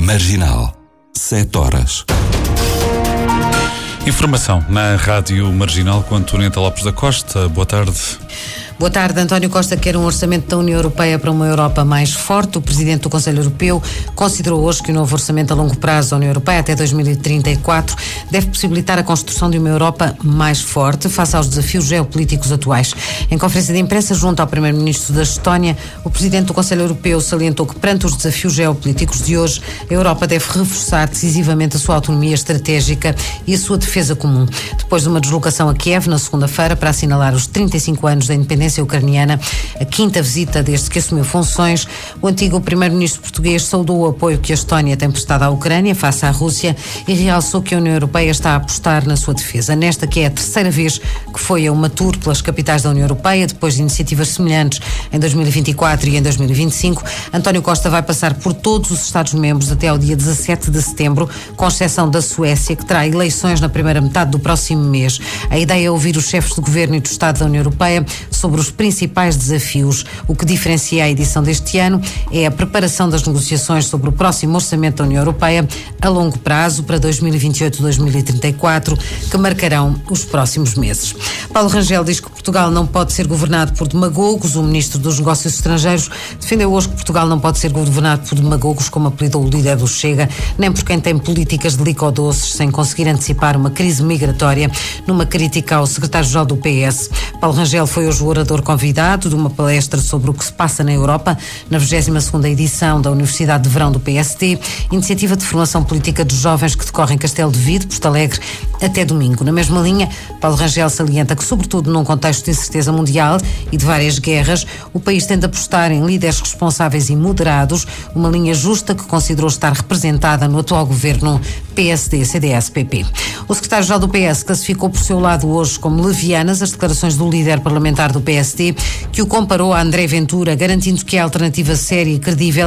Marginal. 7 horas. Informação na Rádio Marginal com Antonieta Lopes da Costa. Boa tarde. Boa tarde. António Costa quer um orçamento da União Europeia para uma Europa mais forte. O Presidente do Conselho Europeu considerou hoje que o novo orçamento a longo prazo da União Europeia até 2034 deve possibilitar a construção de uma Europa mais forte face aos desafios geopolíticos atuais. Em conferência de imprensa junto ao Primeiro-Ministro da Estónia, o Presidente do Conselho Europeu salientou que perante os desafios geopolíticos de hoje, a Europa deve reforçar decisivamente a sua autonomia estratégica e a sua defesa comum. Depois de uma deslocação a Kiev na segunda-feira para assinalar os 35 anos da independência ucraniana, a quinta visita desde que assumiu funções, o antigo primeiro-ministro português saudou o apoio que a Estónia tem prestado à Ucrânia face à Rússia e realçou que a União Europeia está a apostar na sua defesa. Nesta que é a terceira vez que foi a uma tour pelas capitais da União Europeia, depois de iniciativas semelhantes em 2024 e em 2025, António Costa vai passar por todos os Estados-membros até ao dia 17 de setembro, com exceção da Suécia, que terá eleições na primeira metade do próximo mês. A ideia é ouvir os chefes de governo e do Estado da União Europeia sobre os principais desafios. O que diferencia a edição deste ano é a preparação das negociações sobre o próximo orçamento da União Europeia a longo prazo para 2028-2034, que marcarão os próximos meses. Paulo Rangel diz que Portugal não pode ser governado por demagogos. O Ministro dos Negócios Estrangeiros defendeu hoje que Portugal não pode ser governado por demagogos, como apelidou o líder do Chega, nem por quem tem políticas de licodoces sem conseguir antecipar uma crise migratória, numa crítica ao secretário-geral do PS. Paulo Rangel foi hoje o orador convidado de uma palestra sobre o que se passa na Europa, na 22ª edição da Universidade de Verão do PSD, iniciativa de formação política dos jovens que decorre em Castelo de Vide, Porto Alegre, até domingo. Na mesma linha, Paulo Rangel salienta que, sobretudo num contexto de incerteza mundial e de várias guerras, o país tem de apostar em líderes responsáveis e moderados, uma linha justa que considerou estar representada no atual governo PSD-CDS-PP. O secretário-geral do PS classificou por seu lado hoje como levianas as declarações do líder parlamentar do PSD, que o comparou a André Ventura, garantindo que a alternativa séria e credível